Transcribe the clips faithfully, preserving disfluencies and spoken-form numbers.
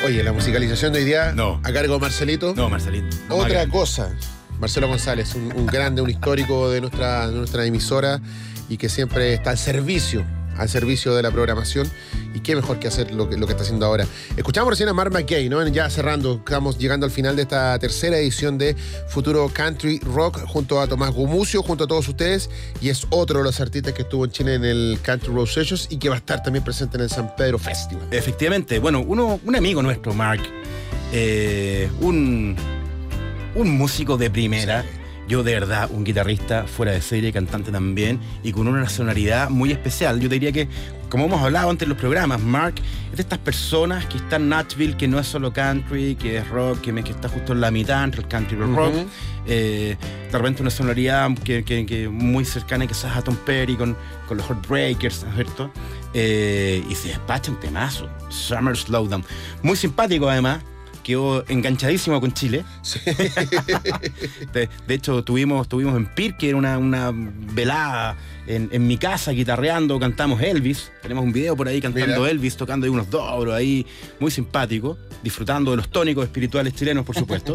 Oye, la musicalización de hoy día, No. a cargo de Marcelito. No, Marcelito. No, Otra Maga. cosa, Marcelo González, un, un grande, un histórico de nuestra, de nuestra emisora y que siempre está al servicio, al servicio de la programación. Y qué mejor que hacer lo que, lo que está haciendo ahora. Escuchamos recién a Mark McKay, ¿no? Ya cerrando, estamos llegando al final de esta tercera edición de Futuro Country Rock junto a Tomás Gumucio, junto a todos ustedes. Y es otro de los artistas que estuvo en Chile en el Country Road Sessions y que va a estar también presente en el San Pedro Festival. Efectivamente. Bueno, uno, un amigo nuestro, Mark, eh, un, un músico de primera. Sí. Yo, de verdad, un guitarrista fuera de serie, cantante también, y con una sonoridad muy especial. Yo diría que, como hemos hablado antes en los programas, Mark es de estas personas que está en Nashville, que no es solo country, que es rock, que, me, que está justo en la mitad entre el country y el rock. Uh-huh. Eh, de repente una sonoridad que, que, que muy cercana quizás a Tom Petty con, con los Heartbreakers, ¿no es cierto? Eh, y se despacha un temazo, Summer Slowdown. Muy simpático además. Quedó enganchadísimo con Chile. Sí. De, de hecho, tuvimos, tuvimos en Pirque, era una, una velada en, en mi casa, guitarreando, cantamos Elvis. Tenemos un video por ahí cantando Mira. Elvis, tocando ahí unos dobros ahí, muy simpático, disfrutando de los tónicos espirituales chilenos, por supuesto.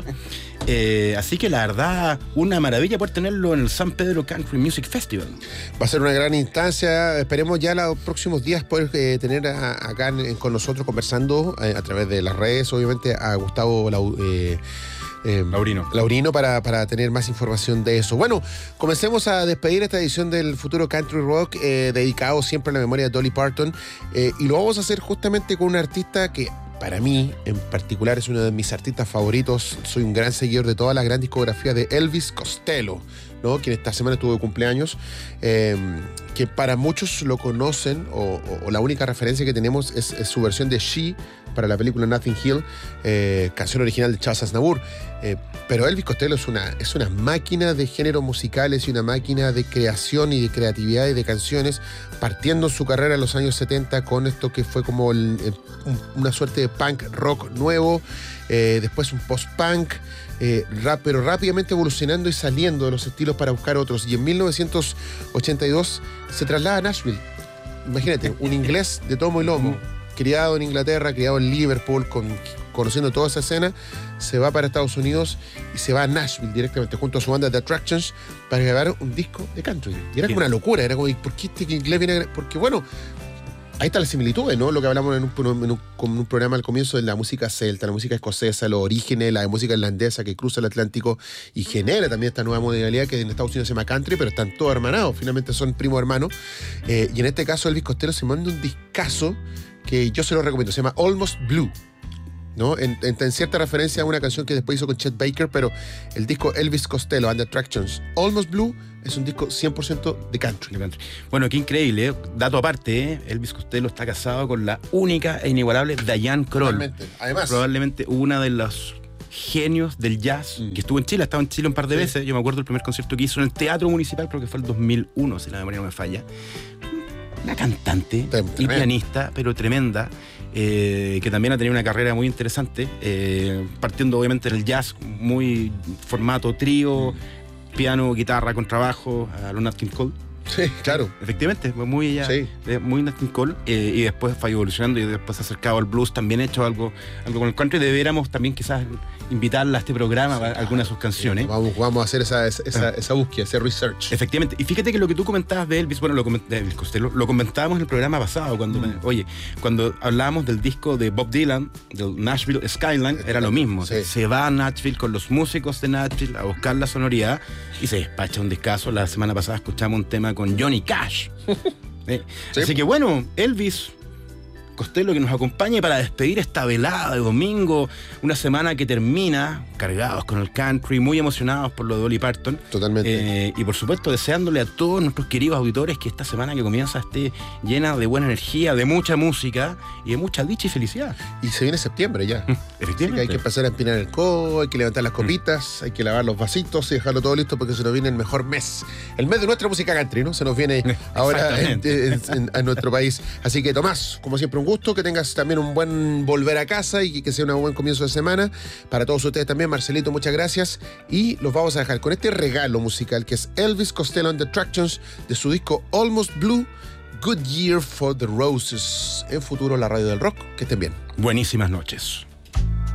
eh, así que la verdad, una maravilla poder tenerlo en el San Pedro Country Music Festival. Va a ser una gran instancia. Esperemos ya los próximos días poder eh, tener a, acá en, con nosotros conversando eh, a través de las redes, obviamente, a Gustavo Lau, eh, eh, Laurino. Laurino para, para tener más información de eso. Bueno, comencemos a despedir esta edición del Futuro Country Rock, eh, dedicado siempre a la memoria de Dolly Parton, eh, y lo vamos a hacer justamente con un artista que para mí en particular es uno de mis artistas favoritos. Soy un gran seguidor de toda la gran discografía de Elvis Costello, ¿no? Quien esta semana estuvo de cumpleaños, eh, que para muchos lo conocen o, o, o la única referencia que tenemos es, es su versión de She para la película Notting Hill, eh, canción original de Charles Aznavour. Eh, pero Elvis Costello es una, es una máquina de géneros musicales y una máquina de creación y de creatividad y de canciones, partiendo su carrera en los años setenta con esto que fue como el, el, un, una suerte de punk rock nuevo, eh, después un post-punk, eh, rap, pero rápidamente evolucionando y saliendo de los estilos para buscar otros. Y en mil novecientos ochenta y dos se traslada a Nashville. Imagínate, un inglés de tomo y lomo, criado en Inglaterra, criado en Liverpool, con, conociendo toda esa escena, se va para Estados Unidos y se va a Nashville directamente junto a su banda The Attractions para grabar un disco de country. Y era como una locura, era como, ¿por qué este inglés viene a...? Porque bueno, ahí está la similitud, ¿no? Lo que hablamos en un, en, un, en un programa al comienzo de la música celta, la música escocesa, los orígenes, la música irlandesa que cruza el Atlántico y genera también esta nueva modalidad que en Estados Unidos se llama country, pero están todos hermanados, finalmente son primos hermanos. Eh, y en este caso Elvis Costello se manda un discazo que yo se lo recomiendo, se llama Almost Blue, ¿no? En, en, en cierta referencia a una canción que después hizo con Chet Baker, pero el disco Elvis Costello and the Attractions, Almost Blue, es un disco cien por ciento de country. Bueno, qué increíble, ¿eh? Dato aparte, ¿eh? Elvis Costello está casado con la única e inigualable Diane Kroll. Realmente. Además, probablemente una de los genios del jazz, mm. que estuvo en Chile, ha estado en Chile un par de sí. veces. Yo me acuerdo del primer concierto que hizo en el Teatro Municipal, creo que fue el dos mil uno, si la memoria no me falla. Una cantante Tremendo. y pianista, pero tremenda, eh, que también ha tenido una carrera muy interesante, eh, partiendo obviamente del jazz, muy formato trío, mm. piano, guitarra, contrabajo, a lo Nat King Cole. Sí, claro. Efectivamente, muy ella, sí. muy Nat King Cole, eh, y después fue evolucionando y después se ha acercado al blues, también ha hecho algo, algo con el country. Deberíamos también quizás invitarla a este programa, sí, a algunas de sus canciones. Vamos, vamos a hacer esa, esa, esa búsqueda, ese research. Efectivamente. Y fíjate que lo que tú comentabas de Elvis, bueno, lo, de Elvis Costello, lo comentábamos en el programa pasado, cuando, mm. me, oye, cuando hablábamos del disco de Bob Dylan, del Nashville Skyline, era lo mismo. Sí. Se va a Nashville con los músicos de Nashville a buscar la sonoridad y se despacha un discazo. La semana pasada escuchamos un tema con Johnny Cash. ¿eh? Sí. Así que bueno, Elvis Costello que nos acompañe para despedir esta velada de domingo, una semana que termina cargados con el country, muy emocionados por lo de Dolly Parton. Totalmente. Eh, y por supuesto deseándole a todos nuestros queridos auditores que esta semana que comienza esté llena de buena energía, de mucha música y de mucha dicha y felicidad. Y se viene septiembre ya. Efectivamente. Hay que empezar a empinar el codo, hay que levantar las copitas, mm. hay que lavar los vasitos y dejarlo todo listo porque se nos viene el mejor mes. El mes de nuestra música country, ¿no? Se nos viene ahora en, en, en, en nuestro país. Así que Tomás, como siempre un gusto, que tengas también un buen volver a casa y que sea un buen comienzo de semana. Para todos ustedes también, Marcelito, muchas gracias. Y los vamos a dejar con este regalo musical que es Elvis Costello and the Attractions de su disco Almost Blue, Good Year for the Roses. En futuro, la radio del rock. Que estén bien. Buenísimas noches.